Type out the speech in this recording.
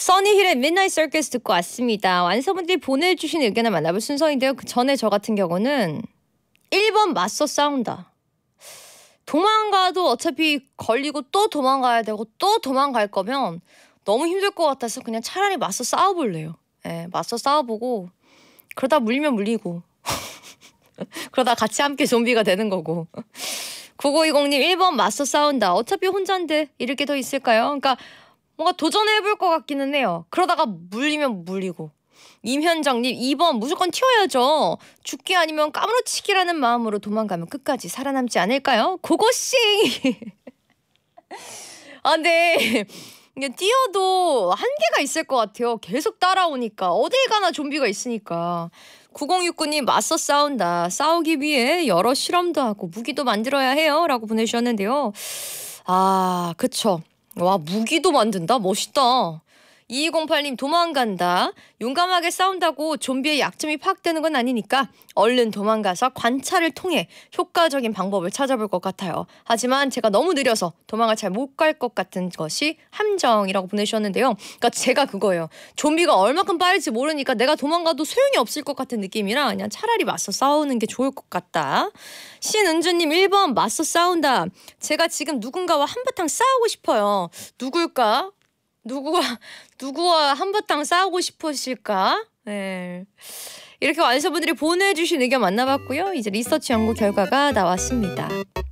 써니힐의 midnight circus 듣고 왔습니다. 완서분들이 보내주신 의견을 만나볼 순서인데요. 그 전에 저 같은 경우는 1번 맞서 싸운다. 도망가도 어차피 걸리고 또 도망가야 되고 또 도망갈 거면 너무 힘들 것 같아서 그냥 차라리 맞서 싸워볼래요. 예, 맞서 싸워보고 그러다 물리면 물리고 그러다 같이 함께 좀비가 되는 거고. 9920님 1번 맞서 싸운다. 어차피 혼잔데 이럴 게 더 있을까요? 그러니까 뭔가 도전해볼 것 같기는 해요. 그러다가 물리면 물리고. 임현정님 2번 무조건 튀어야죠. 죽기 아니면 까무러치기라는 마음으로 도망가면 끝까지 살아남지 않을까요? 고고싱. 아 근데 이게 뛰어도 한계가 있을 것 같아요. 계속 따라오니까 어딜 가나 좀비가 있으니까. 9069님 맞서 싸운다. 싸우기 위해 여러 실험도 하고 무기도 만들어야 해요 라고 보내주셨는데요. 아 그쵸. 와 무기도 만든다? 멋있다. 2208님 도망간다. 용감하게 싸운다고 좀비의 약점이 파악되는 건 아니니까 얼른 도망가서 관찰을 통해 효과적인 방법을 찾아볼 것 같아요. 하지만 제가 너무 느려서 도망을 잘 못 갈 것 같은 것이 함정이라고 보내주셨는데요. 그러니까 제가 그거예요. 좀비가 얼마큼 빠를지 모르니까 내가 도망가도 소용이 없을 것 같은 느낌이라 그냥 차라리 맞서 싸우는 게 좋을 것 같다. 신은주님 1번 맞서 싸운다. 제가 지금 누군가와 한바탕 싸우고 싶어요. 누굴까? 누구와 한바탕 싸우고 싶으실까? 네. 이렇게 완서분들이 보내주신 의견 만나봤고요. 이제 리서치 연구 결과가 나왔습니다.